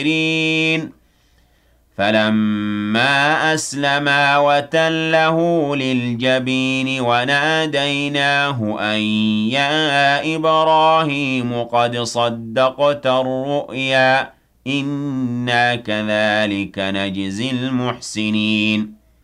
فَلَمَّا أَسْلَمَا وَتَلَّهُ لِلْجَبِينِ وَنَادَيْنَاهُ أَن يَا إِبْرَاهِيمُ قَدْ صَدَّقْتَ الرُّؤْيَا إِنَّا كَذَٰلِكَ نَجْزِي الْمُحْسِنِينَ